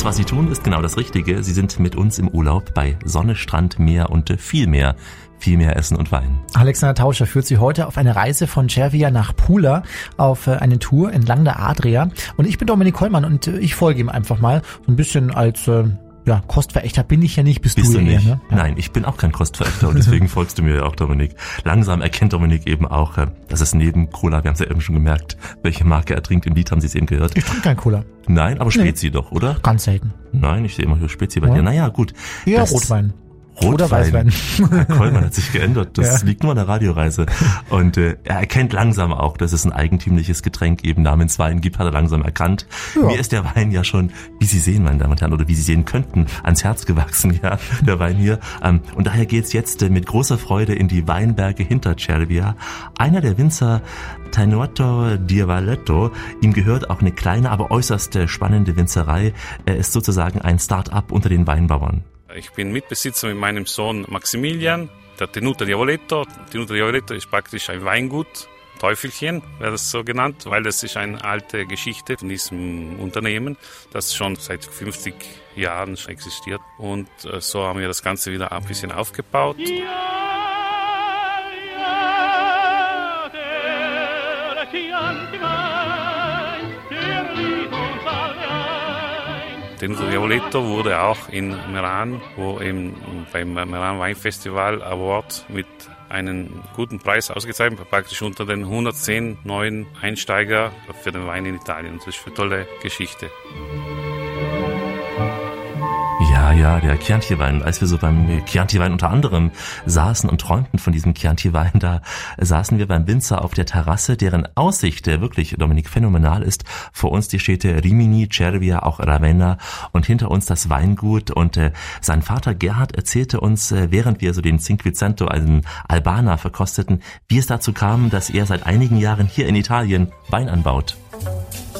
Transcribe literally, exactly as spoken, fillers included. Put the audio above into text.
was Sie tun, ist genau das Richtige. Sie sind mit uns im Urlaub bei Sonne, Strand, Meer und viel mehr. Viel mehr Essen und Wein. Alexander Tauscher führt Sie heute auf eine Reise von Cervia nach Pula auf eine Tour entlang der Adria. Und ich bin Dominik Kollmann und ich folge ihm einfach mal so ein bisschen als äh, ja, Kostverächter bin ich ja nicht, bist, bist du, du ja nicht? Eher, ne? Ja. Nein, ich bin auch kein Kostverächter und deswegen folgst du mir ja auch, Dominik. Langsam erkennt Dominik eben auch, dass es neben Cola, wir haben es ja eben schon gemerkt, welche Marke er trinkt. Im Lied haben Sie es eben gehört. Ich trinke kein Cola. Nein, aber Spezi nee. doch, oder? Ganz selten. Nein, ich sehe immer hier Spezi bei ja. dir. Naja, gut. Ja, das Rotwein. Rotwein. Oder Weißwein. Herr Kollmann hat sich geändert. Das ja. liegt nur an der Radioreise. Und äh, er erkennt langsam auch, dass es ein eigentümliches Getränk eben namens Wein gibt, hat er langsam erkannt. Ja. Mir ist der Wein ja schon, wie Sie sehen, meine Damen und Herren, oder wie Sie sehen könnten, ans Herz gewachsen, ja, der Wein hier. Ähm, und daher geht's jetzt äh, mit großer Freude in die Weinberge hinter Cervia. Einer der Winzer, Tenuto di Valletto, ihm gehört auch eine kleine, aber äußerst spannende Winzerei. Er ist sozusagen ein Start-up unter den Weinbauern. Ich bin Mitbesitzer mit meinem Sohn Maximilian, der Tenuto di Valletto. Tenuto di Valletto ist praktisch ein Weingut, Teufelchen, wäre das so genannt, weil das ist eine alte Geschichte von diesem Unternehmen, das schon seit fünfzig Jahren schon existiert. Und äh, so haben wir das Ganze wieder ein bisschen aufgebaut. Tenuto di Valletto wurde auch in Meran, wo eben beim Meran Weinfestival Award mit einem guten Preis ausgezeichnet, praktisch unter den hundertzehn neuen Einsteiger für den Wein in Italien. Das ist eine tolle Geschichte. Ja, ja, der Chianti-Wein. Als wir so beim Chianti-Wein unter anderem saßen und träumten von diesem Chianti-Wein, da saßen wir beim Winzer auf der Terrasse, deren Aussicht wirklich, Dominik, phänomenal ist. Vor uns die Städte Rimini, Cervia, auch Ravenna und hinter uns das Weingut. Und äh, sein Vater Gerhard erzählte uns, äh, während wir so den Cinquecento, einen Albaner, verkosteten, wie es dazu kam, dass er seit einigen Jahren hier in Italien Wein anbaut.